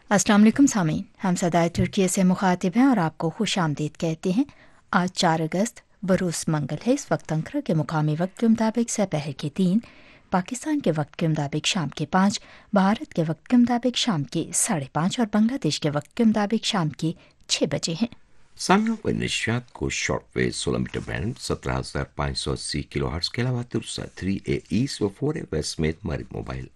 अस्सलाम वालेकुम सामीन, हम सदाए तुर्की से मुखातिब हैं और आपको खुश आमदीद कहते हैं। आज 4 अगस्त बरोस मंगल है। इस वक्त अंकरा के मुकामी वक्त के मुताबिक दोपहर के 3, पाकिस्तान के वक्त के मुताबिक शाम के 5, भारत के वक्त के मुताबिक शाम के 5:30 और बांग्लादेश के वक्त के मुताबिक शाम के 6 बजे हैं। Samuel Winneshat को शॉर्टवेव 16 मीटर बैंड 17,580 किलोहर्ट्ज के अलावा तुरसा 3A ईस्ट व 4A वेस्ट में हमारे मोबाइल